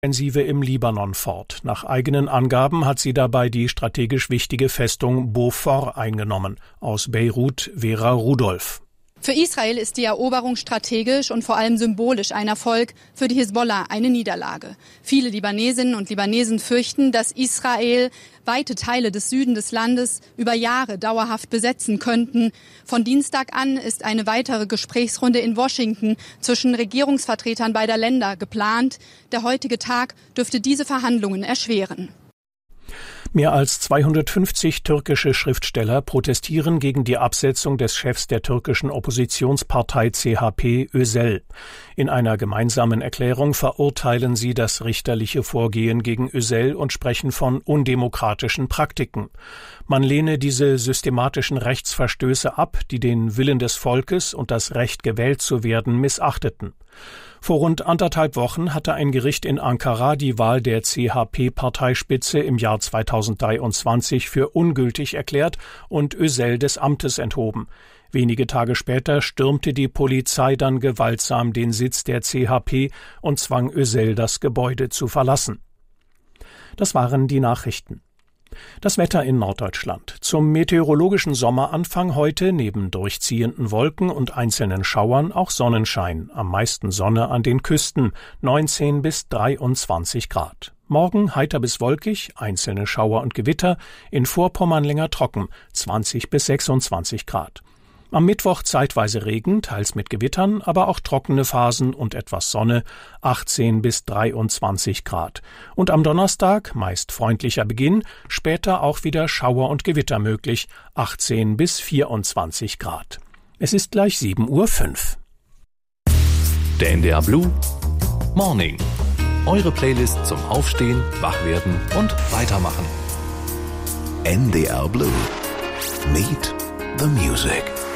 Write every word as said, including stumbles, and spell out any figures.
Offensive im Libanon fort. Nach eigenen Angaben hat sie dabei die strategisch wichtige Festung Beaufort eingenommen. Aus Beirut, Vera Rudolph. Für Israel ist die Eroberung strategisch und vor allem symbolisch ein Erfolg, für die Hisbollah eine Niederlage. Viele Libanesinnen und Libanesen fürchten, dass Israel weite Teile des Süden des Landes über Jahre dauerhaft besetzen könnten. Von Dienstag an ist eine weitere Gesprächsrunde in Washington zwischen Regierungsvertretern beider Länder geplant. Der heutige Tag dürfte diese Verhandlungen erschweren. Mehr als zweihundertfünfzig türkische Schriftsteller protestieren gegen die Absetzung des Chefs der türkischen Oppositionspartei C H P, Özel. In einer gemeinsamen Erklärung verurteilen sie das richterliche Vorgehen gegen Özel und sprechen von undemokratischen Praktiken. Man lehne diese systematischen Rechtsverstöße ab, die den Willen des Volkes und das Recht, gewählt zu werden, missachteten. Vor rund anderthalb Wochen hatte ein Gericht in Ankara die Wahl der C H P-Parteispitze im Jahr zweitausenddreiundzwanzig für ungültig erklärt und Özel des Amtes enthoben. Wenige Tage später stürmte die Polizei dann gewaltsam den Sitz der C H P und zwang Özel, das Gebäude zu verlassen. Das waren die Nachrichten. Das Wetter in Norddeutschland. Zum meteorologischen Sommeranfang heute neben durchziehenden Wolken und einzelnen Schauern auch Sonnenschein. Am meisten Sonne an den Küsten, neunzehn bis dreiundzwanzig Grad. Morgen heiter bis wolkig, einzelne Schauer und Gewitter, in Vorpommern länger trocken, zwanzig bis sechsundzwanzig Grad. Am Mittwoch zeitweise Regen, teils mit Gewittern, aber auch trockene Phasen und etwas Sonne, achtzehn bis dreiundzwanzig Grad. Und am Donnerstag meist freundlicher Beginn, später auch wieder Schauer und Gewitter möglich, achtzehn bis vierundzwanzig Grad. Es ist gleich sieben Uhr fünf. Der N D R Blue Morning. Eure Playlist zum Aufstehen, Wachwerden und Weitermachen. N D R Blue. Meet the Music.